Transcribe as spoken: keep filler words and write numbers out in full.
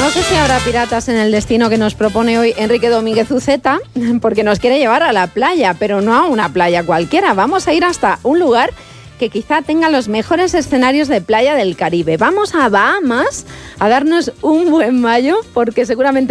No sé si habrá piratas en el destino que nos propone hoy Enrique Domínguez Uceta, porque nos quiere llevar a la playa, pero no a una playa cualquiera. Vamos a ir hasta un lugar que quizá tenga los mejores escenarios de playa del Caribe. Vamos a Bahamas a darnos un buen mayo, porque seguramente